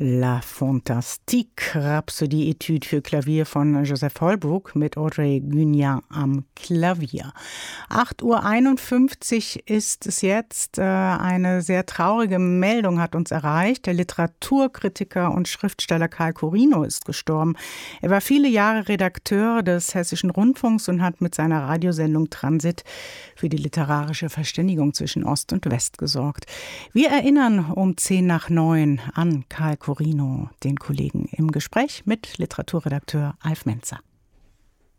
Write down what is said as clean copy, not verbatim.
La Fantastique, Rhapsodie-Etude für Klavier von Joseph Holbrooke mit Audrey Guignan am Klavier. 8:51 Uhr ist es jetzt. Eine sehr traurige Meldung hat uns erreicht. Der Literaturkritiker und Schriftsteller Karl Corino ist gestorben. Er war viele Jahre Redakteur des Hessischen Rundfunks und hat mit seiner Radiosendung Transit für die literarische Verständigung zwischen Ost und West gesorgt. Wir erinnern um 8:50 an Karl Corino, den Kollegen, im Gespräch mit Literaturredakteur Alf Menzer.